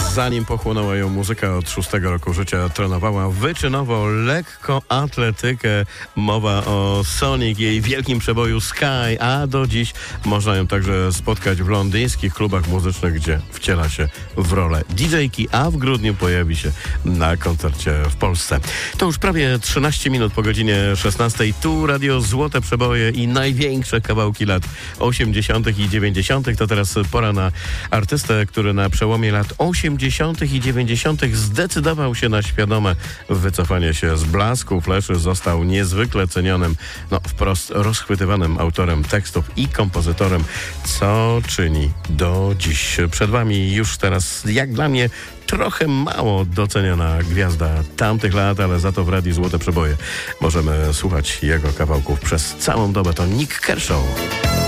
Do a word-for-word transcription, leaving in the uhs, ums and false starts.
Zanim pochłonęła ją muzyka, od szóstego roku życia trenowała wyczynowo lekkoatletykę. Mowa o Sonic, jej wielkim przeboju Sky, a do dziś można ją także spotkać w londyńskich klubach muzycznych, gdzie wciela się w rolę didżejki, a w grudniu pojawi się na koncercie w Polsce. To już prawie trzynaście minut po godzinie szesnastej. Tu Radio Złote Przeboje i największe kawałki lat osiemdziesiątych i dziewięćdziesiątych. To teraz pora na artystę, który na przełomie lat osiemdziesiątych i dziewięćdziesiątych zdecydował się na świadome wycofanie się z blasku fleszy. Został niezwykle cenionym, no wprost rozchwytywanym autorem tekstów i kompozytorem, co czyni do dziś. Przed wami już teraz, jak dla mnie, trochę mało doceniona gwiazda tamtych lat, ale za to w Radiu Złote Przeboje możemy słuchać jego kawałków przez całą dobę. To Nik Kershaw.